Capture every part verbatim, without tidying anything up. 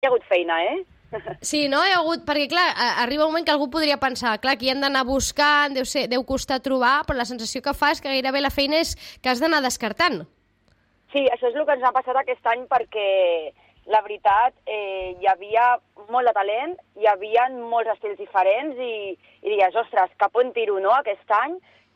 Hi ha hagut feina, eh? Sí, no? Hi ha hagut... Perquè, clar, arriba un moment que algú podria pensar, clar, que hi han d'anar buscant, deu, ser, deu costar trobar, però la sensació que fa és que gairebé la feina és que has d'anar descartant. Sí, això és el que ens ha passat aquest any perquè, la veritat, eh, hi havia molt de talent, hi havia molts estils diferents i, i dius, ostres, cap on tiro, no?, aquest any,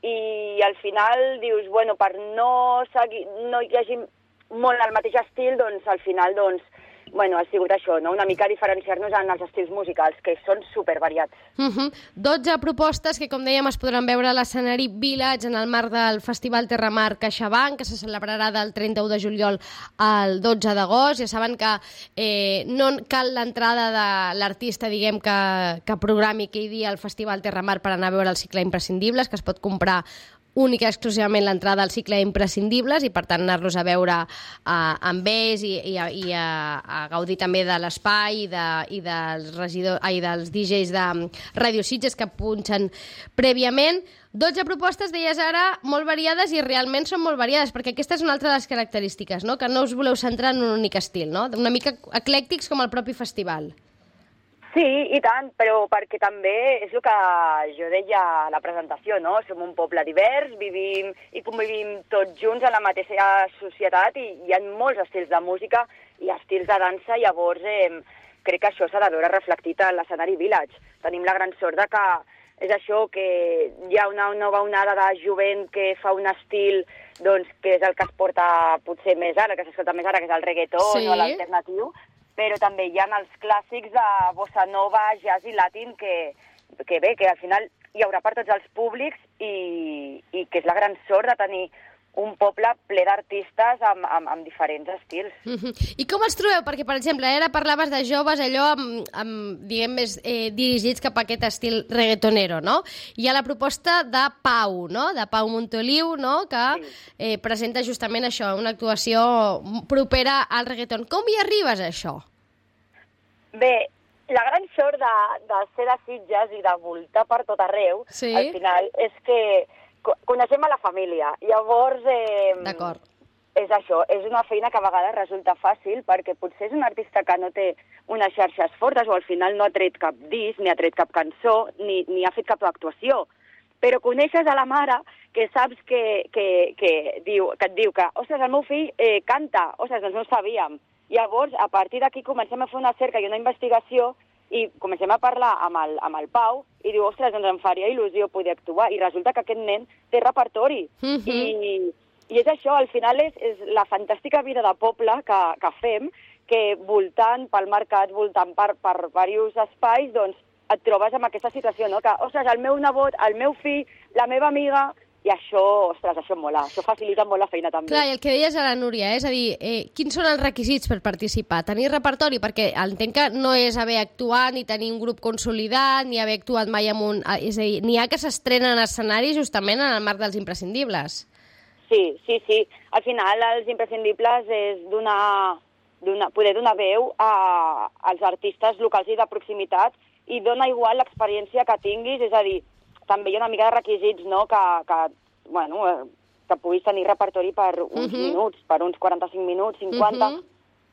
i al final dius, bueno, per no, seguir, no hi hagi molt el mateix estil, doncs al final, doncs, bueno, ha sigut això, no?, una mica diferenciar-nos en els estils musicals, que són supervariats. Uh-huh. dotze propostes que, com dèiem, es podran veure a l'escenari Village en el marc del Festival Terramar CaixaBank, que se celebrarà del trenta-u de juliol al dotze d'agost. Ja saben que eh, no cal l'entrada de l'artista, diguem, que, que programi aquell dia al Festival Terramar per anar a veure el cicle Imprescindibles, que es pot comprar única exclusivament l'entrada al cicle Imprescindibles i, per tant, anar-los a veure uh, amb ells i, i, a, i a, a gaudir també de l'espai i, de, i, dels, regidor, ai, dels D Js de Radio Sitges que punxen prèviament. dotze propostes, deies ara, molt variades i realment són molt variades, perquè aquesta és una altra de les característiques, no?, que no us voleu centrar en un únic estil, no?, una mica eclèctics com el propi festival. Sí, i tant, però perquè també és el que jo deia a la presentació, no? Som un poble divers, vivim i convivim tots junts a la mateixa societat i hi ha molts estils de música i estils de dansa, llavors eh, crec que això s'ha de veure reflectit a l'escenari Village. Tenim la gran sort de que és això, que hi ha una nova onada de jovent que fa un estil doncs, que és el que es porta potser més ara, que s'escolta més ara, que és el reggaeton sí. o l'alternatiu, però també hi ha els clàssics de bossa nova, jazz i latin, que, que bé, que al final hi haurà per tots els públics i, i que és la gran sort de tenir un poble ple d'artistes amb, amb, amb diferents estils. Uh-huh. I com els trobeu? Perquè, per exemple, ara parlaves de joves, allò amb, amb diguem, més eh, dirigits cap a aquest estil reggaetonero, no? Hi ha la proposta de Pau, no?, de Pau Montoliu, no?, que eh, presenta justament això, una actuació propera al reggaeton. Com hi arribes a això? Bé, la gran sort de, de ser de Sitges i de voltar per tot arreu, sí. al final, és que coneixem a la família. Llavors, eh, D'acord. És això, és una feina que a vegades resulta fàcil perquè potser és un artista que no té unes xarxes fortes o al final no ha tret cap disc, ni ha tret cap cançó, ni, ni ha fet cap actuació. Però coneixes a la mare que saps que, que, que, diu, que et diu que, ostres, el meu fill eh, canta, ostres, doncs no ho sabíem. Llavors, a partir d'aquí comencem a fer una cerca i una investigació i comencem a parlar amb el, amb el Pau i diu, ostres, doncs em faria il·lusió poder actuar. I resulta que aquest nen té repertori. Uh-huh. I, I és això, al final és, és la fantàstica vida de poble que, que fem, que voltant pel mercat, voltant per, per diversos espais, doncs et trobes amb aquesta situació, no? Que, ostres, el meu nebot, el meu fill, la meva amiga... I això, ostres, això mola, això facilita molt la feina també. Clar, i el que deies a la Núria, eh? És a dir, eh, quins són els requisits per participar? Tenir repertori, perquè entenc que no és haver actuat, ni tenir un grup consolidat, ni haver actuat mai amb un... És a dir, n'hi ha que s'estrenen escenaris justament en el marc dels imprescindibles. Sí, sí, sí. Al final, els imprescindibles és donar, donar, poder donar veu a, als artistes locals i de proximitat i dona igual l'experiència que tinguis, és a dir, també hi ha una mica de requisits, no?, que, que, bueno, que puguis tenir repertori per uns uh-huh. minuts, per uns quaranta-cinc minuts, cinquanta, uh-huh.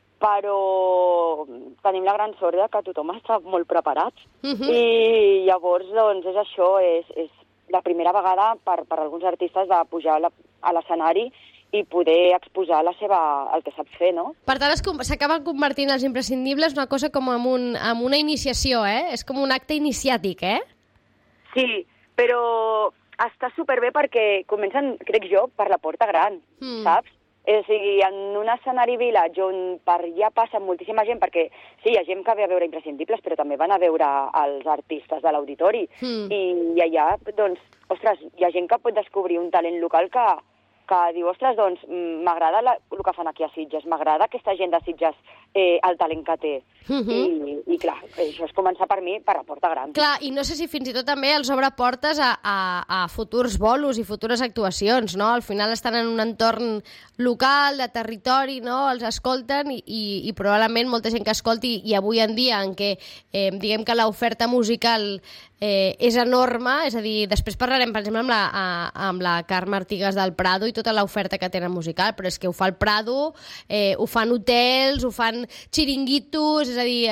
però tenim la gran sort que tothom està molt preparat. Uh-huh. I llavors, doncs, és això, és, és la primera vegada per, per alguns artistes de pujar a, la, a l'escenari i poder exposar la seva, el que sap fer, no? Per tant, s'acaben convertint els imprescindibles una cosa com en, un, en una iniciació, eh? És com un acte iniciàtic, eh? Sí, però està superbé perquè comencen, crec jo, per la porta gran, mm. saps? És a dir, en un escenari Village on per allà passa moltíssima gent, perquè sí, hi ha gent que ve a veure imprescindibles, però també van a veure els artistes de l'auditori. Mm. I, I allà, doncs, ostres, hi ha gent que pot descobrir un talent local que, que diu, ostres, doncs, m'agrada la, el que fan aquí a Sitges, m'agrada aquesta gent de Sitges, eh, el talent que té. Uh-huh. I, I clar, això és començar per mi per la porta gran. Clar, i no sé si fins i tot també els obre portes a, a, a futurs bolos i futures actuacions, no? Al final estan en un entorn local, de territori, no? Els escolten i, i, i probablement molta gent que escolti, i avui en dia en què eh, diguem que l'oferta musical eh, és enorme, és a dir, després parlarem, per exemple, amb la, a, amb la Carme Artigas del Prado i tota l'oferta que tenen musical, però és que ho fa el Prado, eh, ho fan hotels, ho fan xiringuitos, és a dir,